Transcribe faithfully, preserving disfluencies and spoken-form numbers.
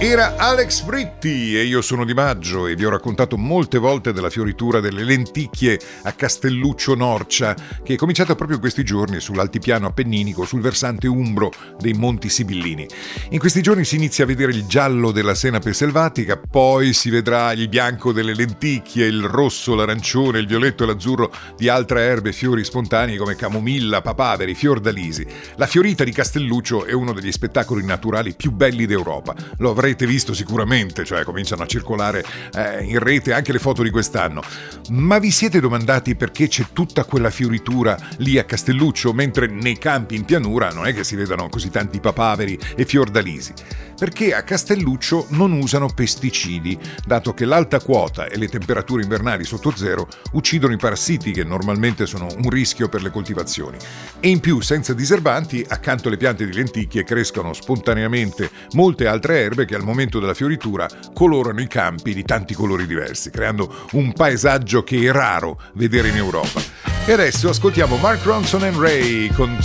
Era Alex Britti e io sono Di Maggio e vi ho raccontato molte volte della fioritura delle lenticchie a Castelluccio Norcia, che è cominciata proprio in questi giorni sull'altipiano appenninico, sul versante umbro dei Monti Sibillini. In questi giorni si inizia a vedere il giallo della senape selvatica, poi si vedrà il bianco delle lenticchie, il rosso, l'arancione, il violetto e l'azzurro di altre erbe e fiori spontanei come camomilla, papaveri, fiordalisi. La fiorita di Castelluccio è uno degli spettacoli naturali più belli d'Europa. Lo avrete visto sicuramente, cioè cominciano a circolare eh, in rete anche le foto di quest'anno. Ma vi siete domandati perché c'è tutta quella fioritura lì a Castelluccio, mentre nei campi in pianura non è che si vedano così tanti papaveri e fiordalisi? Perché a Castelluccio non usano pesticidi, dato che l'alta quota e le temperature invernali sotto zero uccidono i parassiti che normalmente sono un rischio per le coltivazioni. E in più, senza diserbanti, accanto alle piante di lenticchie crescono spontaneamente molte altre erbe che al momento della fioritura colorano i campi di tanti colori diversi, creando un paesaggio che è raro vedere in Europa. E adesso ascoltiamo Mark Ronson and Ray con